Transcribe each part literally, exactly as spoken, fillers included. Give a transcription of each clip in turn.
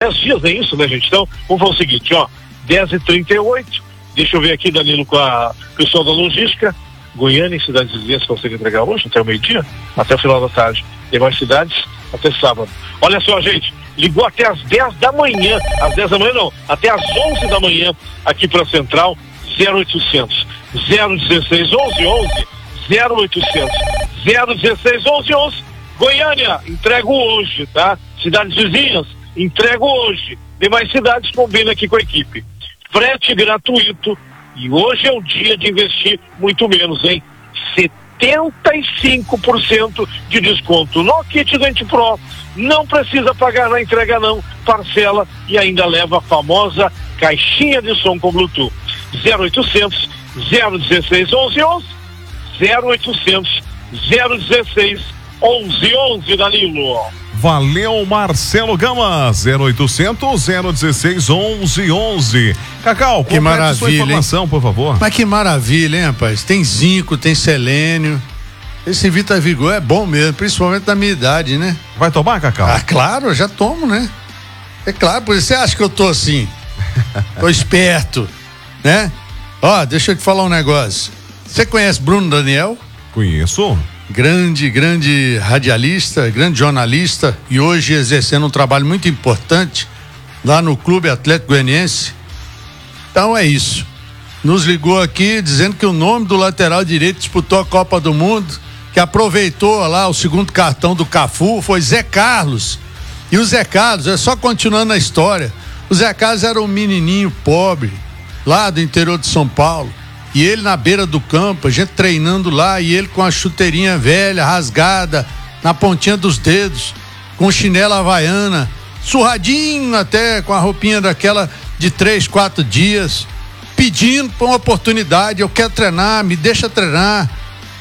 dez dias, é isso, né, gente? Então, vamos fazer o seguinte, ó, dez e trinta e oito, deixa eu ver aqui, Danilo, com a pessoal da logística. Goiânia e cidades vizinhas conseguem entregar hoje, até o meio-dia, até o final da tarde. Tem mais cidades, até sábado. Olha só, gente, ligou até às dez da manhã, às dez da manhã não, até às onze da manhã, aqui para a Central, zero oitocentos, zero dezesseis, onze, onze, zero oitocentos, zero dezesseis, onze, onze, Goiânia, entrego hoje, tá? Cidades vizinhas, entrego hoje. Tem mais cidades, combina aqui com a equipe. Frete gratuito, e hoje é o dia de investir muito menos, hein? setenta e cinco por cento de desconto no kit Dente Pro. Não precisa pagar na entrega não, parcela e ainda leva a famosa caixinha de som com Bluetooth. zero oitocentos, zero dezesseis, onze, onze, zero oitocentos, zero dezesseis, onze, onze, Danilo. Valeu, Marcelo Gama, zero oitocentos, zero dezesseis, onze, onze. Cacau, que maravilha, sua informação, hein? por favor. Mas que maravilha, hein, rapaz? Tem zinco, tem selênio. Esse Vita Vigor é bom mesmo, principalmente na minha idade, né? Vai tomar, Cacau? Ah, claro, eu já tomo, né? É claro, por isso você acha que eu tô assim? Tô esperto, né? Ó, deixa eu te falar um negócio. Você conhece Bruno Daniel? Conheço. Grande, grande radialista, grande jornalista e hoje exercendo um trabalho muito importante lá no Clube Atlético Goianiense. Então é isso. Nos ligou aqui dizendo que o nome do lateral direito disputou a Copa do Mundo, que aproveitou lá o segundo cartão do Cafu, foi Zé Carlos. E o Zé Carlos, é só continuando a história, o Zé Carlos era um menininho pobre lá do interior de São Paulo. E ele na beira do campo, a gente treinando lá, e ele com a chuteirinha velha, rasgada, na pontinha dos dedos, com chinela havaiana, surradinho até, com a roupinha daquela de três, quatro dias, pedindo por uma oportunidade, eu quero treinar, me deixa treinar.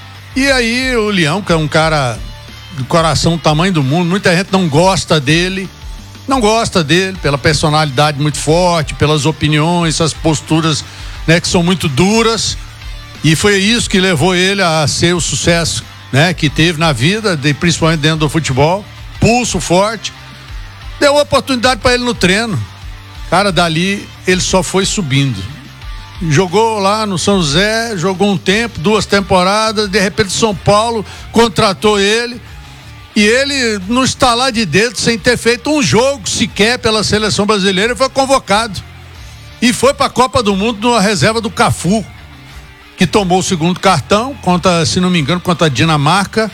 E aí o Leão, que é um cara do coração do tamanho do mundo, muita gente não gosta dele, não gosta dele, pela personalidade muito forte, pelas opiniões, as posturas, né, que são muito duras, e foi isso que levou ele a ser o sucesso, né, que teve na vida, de, principalmente dentro do futebol, pulso forte, deu oportunidade para ele no treino, cara, dali ele só foi subindo, jogou lá no São José, jogou um tempo, duas temporadas, de repente São Paulo contratou ele, e ele no estalar de dedo, sem ter feito um jogo sequer pela seleção brasileira, foi convocado. E foi para a Copa do Mundo na reserva do Cafu, que tomou o segundo cartão, contra, se não me engano, contra a Dinamarca.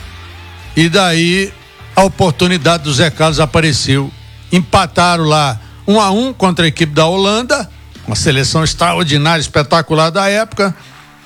E daí a oportunidade do Zé Carlos apareceu. Empataram lá um a um contra a equipe da Holanda, uma seleção extraordinária, espetacular da época.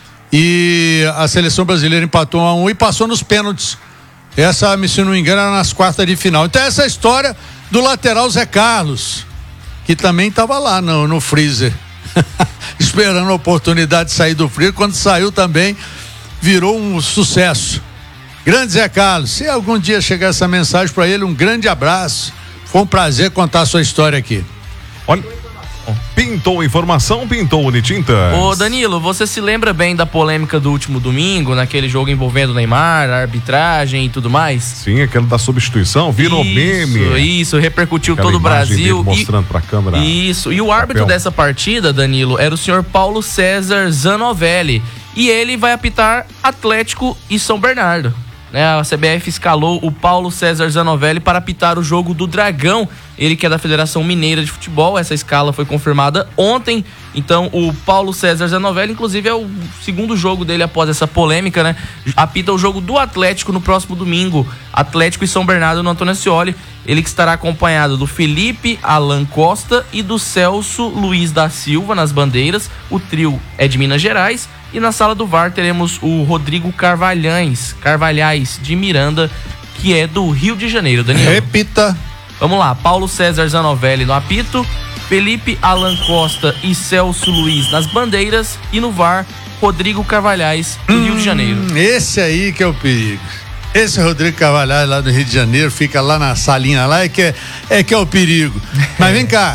E a seleção brasileira empatou um a um e passou nos pênaltis. Essa, se não me engano, era nas quartas de final. Então essa é a história do lateral Zé Carlos, que também estava lá no, no freezer, esperando a oportunidade de sair do freezer. Quando saiu também, virou um sucesso. Grande Zé Carlos, se algum dia chegar essa mensagem para ele, um grande abraço. Foi um prazer contar a sua história aqui. Olha, pintou informação, pintou Unitintas. Ô Danilo, você se lembra bem da polêmica do último domingo, naquele jogo envolvendo o Neymar, a arbitragem e tudo mais? Sim, aquele da substituição, virou isso, meme. Isso, repercutiu aquela todo o Brasil. Mostrando e, pra câmera. Isso, e o árbitro papel. dessa partida, Danilo, era o senhor Paulo César Zanovelli. E ele vai apitar Atlético e São Bernardo. Né, a C B F escalou o Paulo César Zanovelli para apitar o jogo do Dragão, ele que é da Federação Mineira de Futebol. Essa escala foi confirmada ontem, então o Paulo César Zanovelli, inclusive, é o segundo jogo dele após essa polêmica, né? Apita o jogo do Atlético no próximo domingo, Atlético e São Bernardo, no Antônio Ascioli. Ele que estará acompanhado do Felipe Alan Costa e do Celso Luiz da Silva nas bandeiras. O trio é de Minas Gerais. E na sala do V A R teremos o Rodrigo Carvalhães, Carvalhais de Miranda, que é do Rio de Janeiro. Daniel. Repita. Vamos lá, Paulo César Zanovelli no apito, Felipe Alan Costa e Celso Luiz nas bandeiras, e no V A R, Rodrigo Carvalhais, do hum, Rio de Janeiro. Esse aí que é o perigo. Esse Rodrigo Carvalhais lá do Rio de Janeiro, fica lá na salinha lá, é que é, é, que é o perigo. Mas vem cá,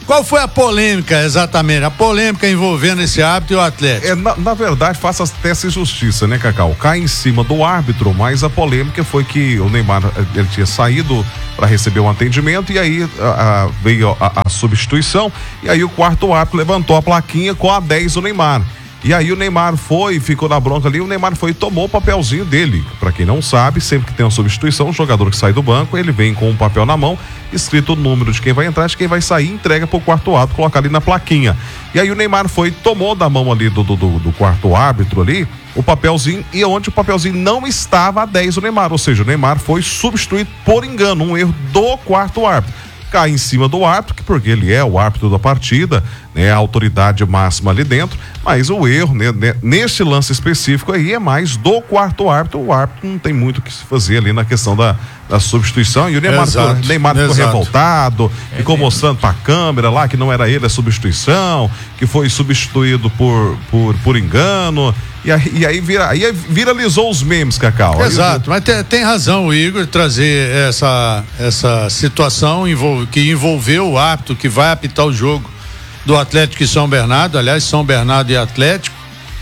Qual foi a polêmica exatamente? A polêmica envolvendo esse árbitro e o Atlético? É, na, na verdade, faça até essa justiça, né, Cacau? Cai em cima do árbitro, mas a polêmica foi que o Neymar ele tinha saído para receber um atendimento e aí a, a, veio a, a substituição e aí o quarto árbitro levantou a plaquinha com a dez do Neymar. E aí o Neymar foi, ficou na bronca ali, o Neymar foi e tomou o papelzinho dele. Pra quem não sabe, sempre que tem uma substituição, o jogador que sai do banco, ele vem com um papel na mão, escrito o número de quem vai entrar, de quem vai sair, entrega pro quarto árbitro, colocar ali na plaquinha. E aí o Neymar foi, tomou da mão ali do, do, do, do quarto árbitro ali, o papelzinho, e onde o papelzinho não estava a dez do Neymar, ou seja, o Neymar foi substituído por engano, um erro do quarto árbitro. Cai em cima do árbitro, porque ele é o árbitro da partida, né, a autoridade máxima ali dentro, mas o erro, né, né, nesse lance específico aí é mais do quarto árbitro. O árbitro não tem muito o que se fazer ali na questão da, da substituição, e o Neymar, exato, ficou, Neymar ficou exato. revoltado, é, ficou é. mostrando pra câmera lá que não era ele a substituição, que foi substituído por, por, por engano. E aí, e aí, vira, aí viralizou os memes, Cacau. Exato, aí, mas tem, tem razão o Igor trazer essa, essa situação envol, que envolveu o árbitro que vai apitar o jogo do Atlético e São Bernardo, aliás, São Bernardo e Atlético,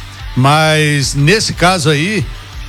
mas nesse caso aí,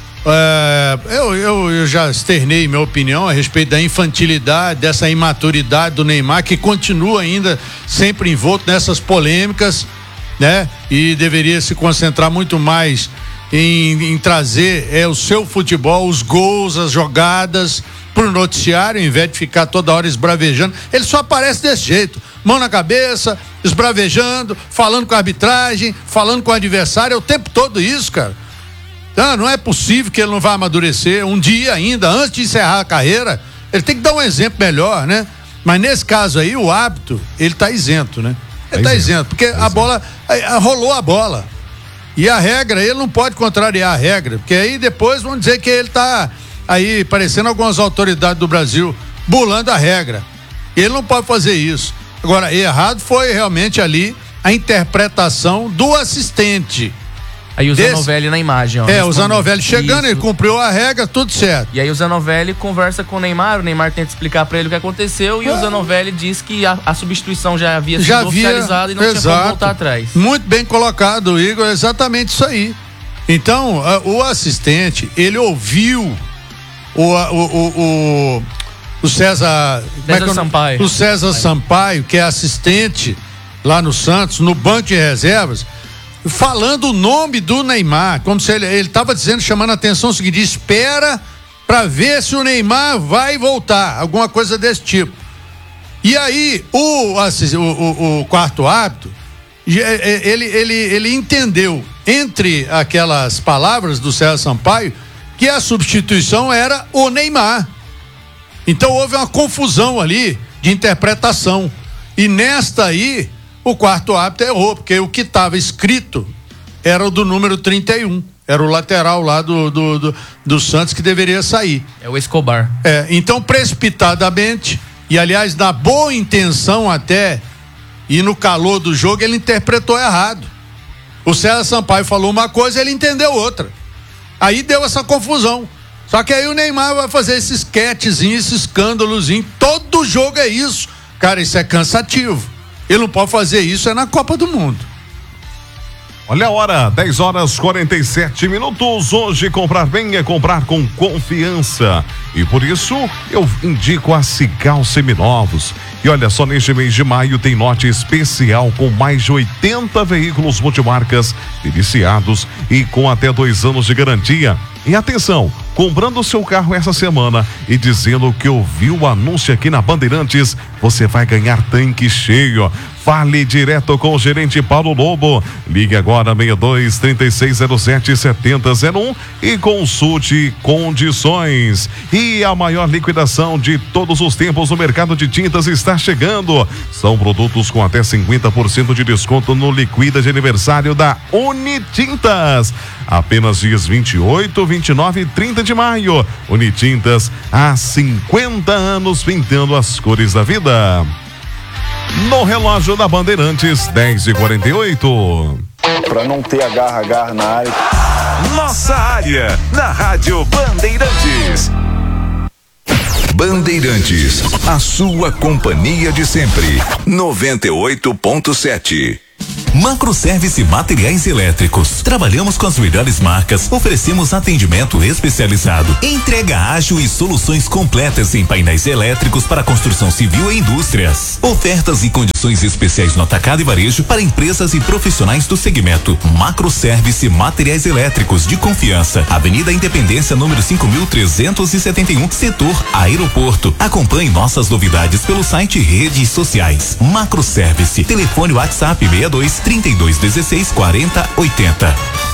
é, eu, eu, eu já externei minha opinião a respeito da infantilidade, dessa imaturidade do Neymar, que continua ainda sempre envolto nessas polêmicas, né? E deveria se concentrar muito mais em, em trazer é, o seu futebol, os gols, as jogadas pro noticiário, ao invés de ficar toda hora esbravejando. Ele só aparece desse jeito, mão na cabeça, esbravejando, falando com a arbitragem, falando com o adversário, é o tempo todo isso, cara. Então, não é possível que ele não vá amadurecer um dia ainda, antes de encerrar a carreira. Ele tem que dar um exemplo melhor, né? Mas nesse caso aí, o árbitro, ele tá isento, né? Ele tá isento, porque a bola, a, a, rolou a bola. E a regra, ele não pode contrariar a regra, porque aí depois vão dizer que ele tá aí parecendo algumas autoridades do Brasil, burlando a regra. Ele não pode fazer isso. Agora, errado foi realmente ali a interpretação do assistente. Aí o Zanovelli na imagem, ó. É, o Zanovelli chegando, isso. Ele cumpriu a regra, tudo certo. E aí o Zanovelli conversa com o Neymar, o Neymar tenta explicar pra ele o que aconteceu, e é. o Zanovelli diz que a, a substituição já havia sido já oficializada havia, e não exato. tinha como voltar atrás. Muito bem colocado, Igor, exatamente isso aí. Então, a, o assistente, ele ouviu o, a, o, o, o, o César... César é Sampaio. O César Sampaio, que é assistente lá no Santos, no banco de reservas, falando o nome do Neymar, como se ele ele estava dizendo, chamando a atenção o seguinte: espera para ver se o Neymar vai voltar, alguma coisa desse tipo. E aí o, o, o, o quarto árbitro, ele, ele, ele entendeu entre aquelas palavras do César Sampaio que a substituição era o Neymar. Então houve uma confusão ali de interpretação, e nesta aí o quarto árbitro errou, porque o que estava escrito era o do número trinta e um. Era o lateral lá do, do, do, do Santos que deveria sair. É o Escobar. É, então precipitadamente, e aliás na boa intenção até, e no calor do jogo, ele interpretou errado. O César Sampaio falou uma coisa, ele entendeu outra. Aí deu essa confusão. Só que aí o Neymar vai fazer esse sketchzinho, esse escândalozinho. Todo jogo é isso. Cara, isso é cansativo. Ele não pode fazer isso, é na Copa do Mundo. Olha a hora, dez horas e quarenta e sete minutos. Hoje comprar bem é comprar com confiança. E por isso eu indico a Cigal Seminovos. E olha só, neste mês de maio tem lote especial com mais de oitenta veículos multimarcas deliciados e com até dois anos de garantia. E atenção, comprando o seu carro essa semana e dizendo que ouviu o anúncio aqui na Bandeirantes, você vai ganhar tanque cheio. Fale direto com o gerente Paulo Lobo. Ligue agora seis dois, três seis zero sete, sete zero zero um e consulte condições. E a maior liquidação de todos os tempos no mercado de tintas está chegando. São produtos com até cinquenta por cento de desconto no Liquida de aniversário da Unitintas. Apenas dias vinte e oito, vinte e nove e trinta de maio. Unitintas, há cinquenta anos pintando as cores da vida. No relógio da Bandeirantes, dez e quarenta e oito. Para não ter agarra-agarra na área. Nossa área, na Rádio Bandeirantes. Bandeirantes, a sua companhia de sempre. noventa e oito ponto sete. Macroservice Materiais Elétricos. Trabalhamos com as melhores marcas, oferecemos atendimento especializado, entrega ágil e soluções completas em painéis elétricos para construção civil e indústrias. Ofertas e condições especiais no atacado e varejo para empresas e profissionais do segmento. Macroservice Materiais Elétricos de confiança. Avenida Independência, número cinco mil trezentos e setenta e um, setor Aeroporto. Acompanhe nossas novidades pelo site e redes sociais. Macroservice. Telefone WhatsApp seis dois, trinta e dois dezesseis, quarenta, oitenta.